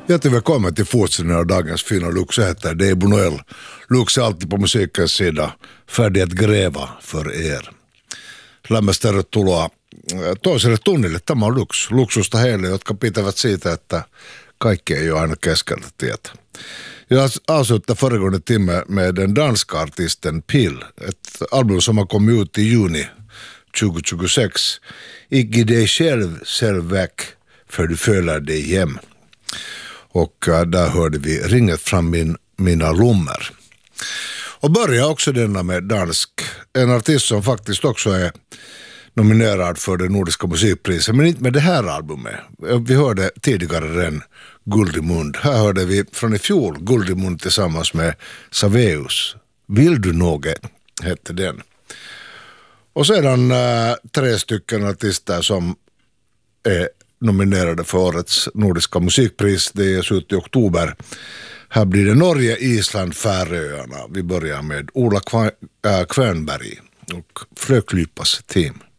Hjärtligt välkommen till fortsättningen av dagens fina Lux. Jag heter Dave Noel. Lux är alltid på musikens sida, färdig att gräva för er. Lämmästä tuloa toiselle tunnille. Tämä on Lux. Luksusta heille, jotka pitävät siitä, että kaikki ei ole aina keskeltä tietä. Jag avslutar föregående timme med den danska artisten Pil. Ett album som har kommit ut i juni 2026. Icke dig själv väck för du följer dig hem. Och där hörde vi Ringet fram mina lommor. Och börja också denna med dansk. En artist som faktiskt också är nominerad för det nordiska musikpriset, men inte med det här albumet. Vi hörde tidigare den Guld i mund. Här hörde vi från i fjol Guld i mund tillsammans med Saveus. Vill du något hette den. Och sedan 3 stycken artister som är nominerade för årets nordiska musikpris. Det är slut i oktober. Här blir det Norge, Island, Färöarna. Vi börjar med Ola Kvernberg och Fröklypas team.